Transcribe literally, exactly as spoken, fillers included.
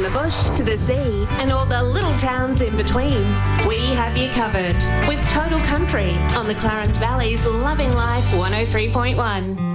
the bush to the sea and all the little towns in between, we have you covered with Total Country on the Clarence Valley's Loving Life one oh three point one.